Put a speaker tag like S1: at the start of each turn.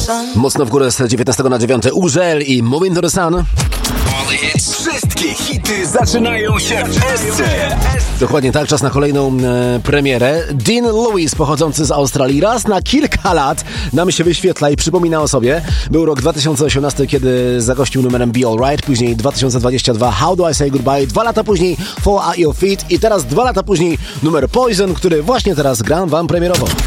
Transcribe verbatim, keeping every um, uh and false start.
S1: Mocno w górę z dziewiętnastego na dziewiąte Urzel i Moving to the Sun.
S2: Wszystkie hity zaczynają się w Esce.
S1: Dokładnie tak, czas na kolejną e, premierę. Dean Lewis, pochodzący z Australii, raz na kilka lat nam się wyświetla i przypomina o sobie. Był rok dwa tysiące osiemnasty, kiedy zagościł numerem Be Alright, później dwa tysiące dwudziesty drugi How Do I Say Goodbye, dwa lata później Fall at Your Feet i teraz dwa lata później numer Poison, który właśnie teraz gram wam premierowo.